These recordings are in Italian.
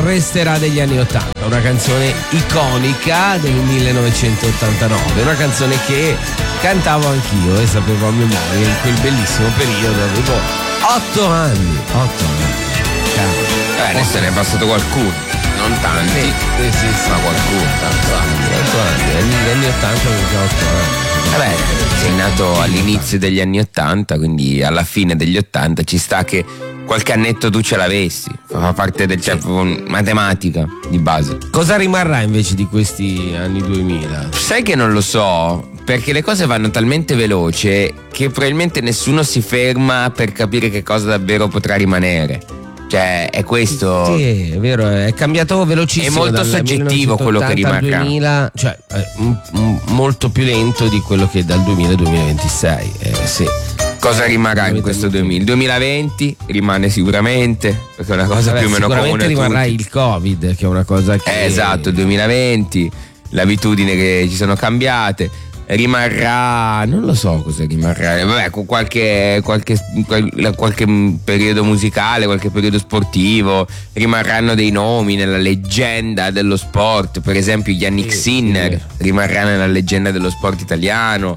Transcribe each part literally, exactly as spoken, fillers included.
resterà degli anni ottanta, una canzone iconica del millenovecentottantanove, una canzone che cantavo anch'io e sapevo a memoria in quel bellissimo periodo, avevo otto anni, otto anni. Eh, adesso ne è passato qualcuno, non tanti, sì, sì, sì, ma qualcuno. otto anni, otto anni, negli anni ottanta avevo già otto anni. Vabbè, sei nato all'inizio degli anni ottanta, quindi alla fine degli ottanta ci sta che qualche annetto tu ce l'avessi, fa parte del tempo, matematica di base. Cosa rimarrà invece di questi anni duemila? Sai che non lo so, perché le cose vanno talmente veloce che probabilmente nessuno si ferma per capire che cosa davvero potrà rimanere. Cioè, è questo. Sì, è vero, è cambiato velocissimo. È molto soggettivo quello che rimarrà. Dal duemila, cioè, è m- m- molto più lento di quello che è dal duemila al duemilaventisei. Eh, sì. Cosa rimarrà in questo duemila? Il duemilaventi rimane sicuramente, perché è una cosa Vabbè, più o meno comune. Sicuramente rimarrà il Covid, che è una cosa che. Eh, esatto, il duemilaventi, le abitudini che ci sono cambiate. Rimarrà, non lo so cosa rimarrà, vabbè, con qualche, qualche, qualche periodo musicale, qualche periodo sportivo, rimarranno dei nomi nella leggenda dello sport, per esempio Yannick sì, Sinner sì. rimarrà nella leggenda dello sport italiano,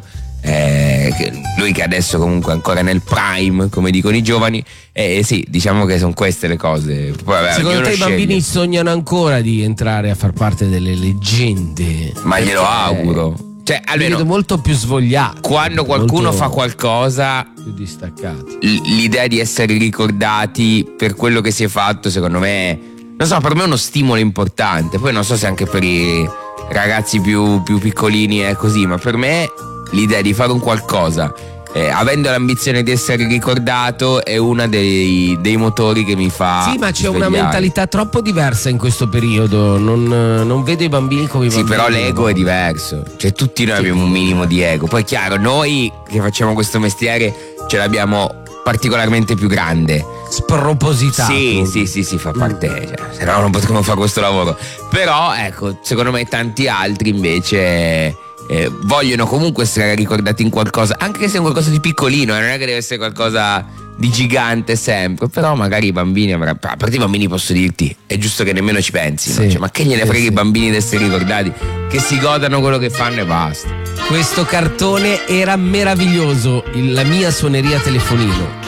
eh, che lui che adesso comunque è ancora nel prime, come dicono i giovani, eh, sì, diciamo che sono queste le cose. Poi, vabbè, secondo te i sceglie. bambini sognano ancora di entrare a far parte delle leggende? Ma glielo Perché auguro. Cioè, li almeno vedo molto più svogliati. quando qualcuno molto fa qualcosa, più distaccati. l- l'idea di essere ricordati per quello che si è fatto, secondo me, non so, per me è uno stimolo importante. Poi non so se anche per i ragazzi più, più piccolini è così, ma per me l'idea di fare un qualcosa eh, avendo l'ambizione di essere ricordato è una dei, dei motori che mi fa Sì, ma c'è svegliare. una mentalità troppo diversa in questo periodo. Non, non vedo i bambini come i Sì, bambini. però l'ego è diverso. Cioè, tutti noi Sì. abbiamo un minimo di ego. Poi, chiaro, noi che facciamo questo mestiere ce l'abbiamo particolarmente più grande. Spropositato. Sì, sì, sì, sì, fa parte. Cioè, se no, non potremmo fare questo lavoro. Però, ecco, secondo me, tanti altri invece. Eh, vogliono comunque essere ricordati in qualcosa, anche se è qualcosa di piccolino, eh, non è che deve essere qualcosa di gigante sempre, però magari i bambini avranno, a parte i bambini posso dirti, è giusto che nemmeno ci pensi, Sì, no? Cioè, ma che gliene sì, frega sì. i bambini di essere ricordati, che si godano quello che fanno e basta. Questo cartone era meraviglioso, il- la mia suoneria telefonino.